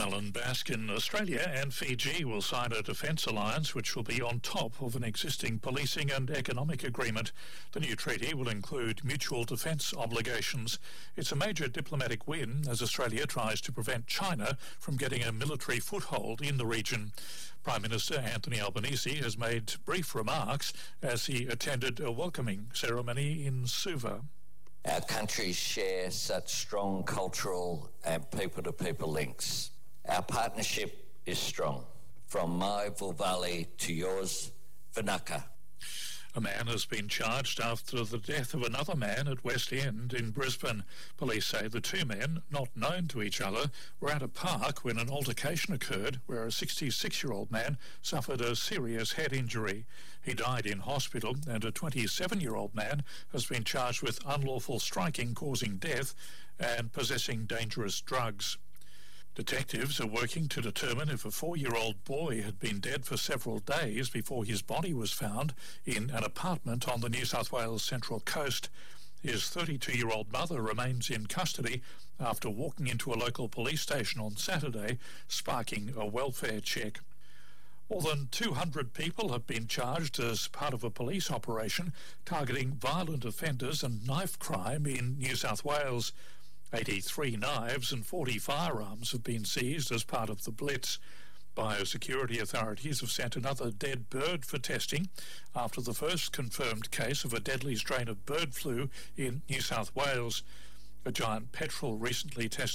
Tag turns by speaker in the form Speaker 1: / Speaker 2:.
Speaker 1: Alan Baskin. Australia and Fiji will sign a defence alliance which will be on top of an existing policing and economic agreement. The new treaty will include mutual defence obligations. It's a major diplomatic win as Australia tries to prevent China from getting a military foothold in the region. Prime Minister Anthony Albanese has made brief remarks as he attended a welcoming ceremony in Suva.
Speaker 2: Our countries share such strong cultural and people-to-people links. Our partnership is strong, from my Vulvali to yours, Vinaka.
Speaker 1: A man has been charged after the death of another man at West End in Brisbane. Police say the two men, not known to each other, were at a park when an altercation occurred where a 66-year-old man suffered a serious head injury. He died in hospital, and a 27-year-old man has been charged with unlawful striking causing death and possessing dangerous drugs. Detectives are working to determine if a 4-year-old boy had been dead for several days before his body was found in an apartment on the New South Wales Central Coast. His 32-year-old mother remains in custody after walking into a local police station on Saturday, sparking a welfare check. More than 200 people have been charged as part of a police operation targeting violent offenders and knife crime in New South Wales. 83 knives and 40 firearms have been seized as part of the blitz. Biosecurity authorities have sent another dead bird for testing after the first confirmed case of a deadly strain of bird flu in New South Wales. A giant petrel recently tested